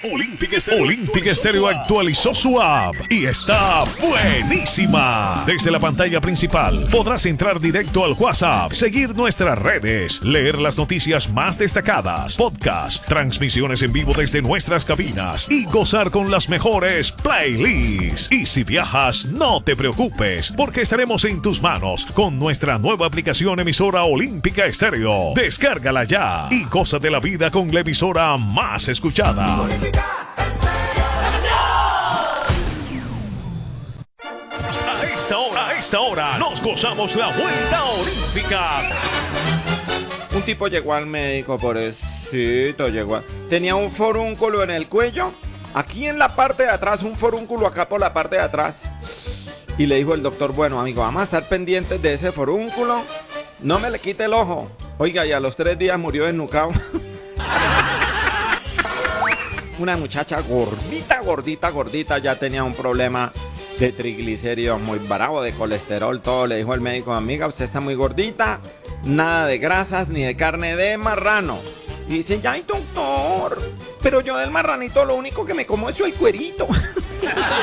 Olympic Stereo actualizó su app y está buenísima. Desde la pantalla principal podrás entrar directo al WhatsApp, seguir nuestras redes, leer las noticias más destacadas, podcast, transmisiones en vivo desde nuestras cabinas y gozar con las mejores playlists. Y si viajas, no te preocupes, porque estaremos en tus manos con nuestra nueva aplicación emisora Olímpica Estéreo. Descárgala ya y goza de la vida con la emisora más escuchada. A esta hora nos gozamos la vuelta olímpica. Un tipo llegó al médico, pobrecito, tenía un forúnculo en el cuello, aquí en la parte de atrás, un forúnculo acá por la parte de atrás. Y le dijo el doctor, bueno amigo, vamos a estar pendientes de ese forúnculo, no me le quite el ojo. Oiga, y a los 3 días murió desnucado. Una muchacha gordita, ya tenía un problema de triglicéridos muy bravo, de colesterol, todo. Le dijo el médico, amiga, usted está muy gordita, nada de grasas ni de carne de marrano. Y dice, ay doctor, pero yo del marranito lo único que me como es el cuerito.